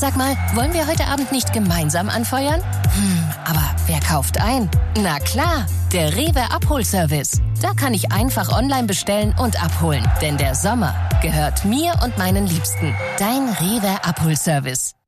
Sag mal, wollen wir heute Abend nicht gemeinsam anfeuern? Aber wer kauft ein? Na klar, der Rewe Abholservice. Da kann ich einfach online bestellen und abholen. Denn der Sommer gehört mir und meinen Liebsten. Dein Rewe Abholservice.